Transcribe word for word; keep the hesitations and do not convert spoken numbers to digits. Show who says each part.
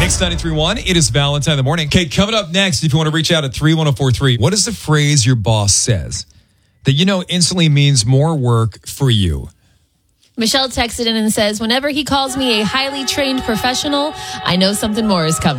Speaker 1: Mix ninety-three point one, it is Valentine in the morning. Okay, coming up next, if you want to reach out at three one zero four three, what is the phrase your boss says that you know instantly means more work for you?
Speaker 2: Michelle texted in and says, whenever he calls me a highly trained professional, I know something more is coming.